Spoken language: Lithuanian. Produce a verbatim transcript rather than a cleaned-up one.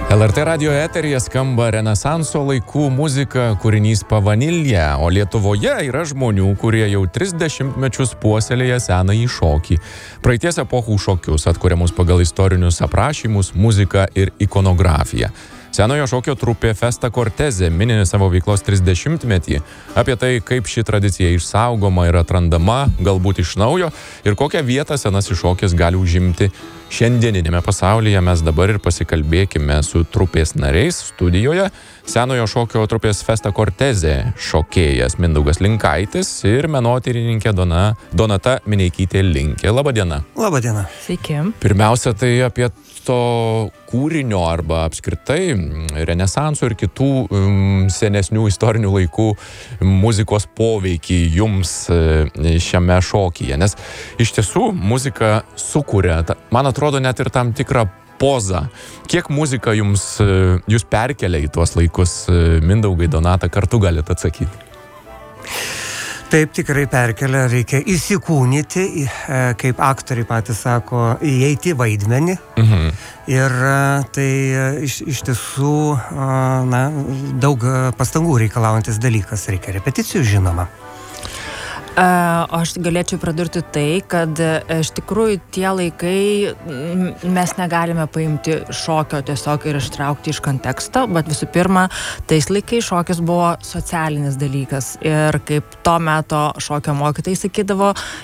L R T radijo eteryje skamba renesanso laikų muzika, kūrinys Pavanilja, o Lietuvoje yra žmonių, kurie jau tris dešimtmečius puoselėja senąjį šokį. Praeities epochų šokius, atkuriamus pagal istorinius aprašymus, muziką ir ikonografiją. Senojo šokio trupė Festa Corteze mini savo veiklos trisdešimtmetį. Apie tai, kaip ši tradicija išsaugoma ir atrandama, galbūt iš naujo, ir kokią vietą senasis šokis gali užimti šiandieninėme pasaulyje, mes dabar ir pasikalbėkime su trupės nariais studijoje. Senojo šokio trupės Festa Corteze šokėjas Mindaugas Linkaitis ir menotyrininkė Dona, Donata Mineikytė Linkė. Labadiena. Labadiena. Sveiki. Pirmiausia, tai apie to kūrinio arba apskritai renesanso ir kitų um, senesnių istorinių laikų muzikos poveikį jums šiame šokyje. Nes iš tiesų muzika sukuria, ta, man atrodo, net ir tam tikrą pozą. Kiek muzika jums, jūs perkelia į tuos laikus, Mindaugai, Donata, kartu galite atsakyti? Taip, tikrai perkelia, reikia įsikūnyti, kaip aktoriai patys sako, įeiti vaidmenį. Mhm. Ir tai iš, iš tiesų na, daug pastangų reikalaujantis dalykas, reikia repeticijų, žinoma. O aš galėčiau pridurti tai, kad iš tikrųjų tie laikai mes negalime paimti šokio tiesiog ir ištraukti iš konteksto, bet visų pirma, tais laikais šokis buvo socialinis dalykas ir kaip to meto šokio mokytojai sakydavo,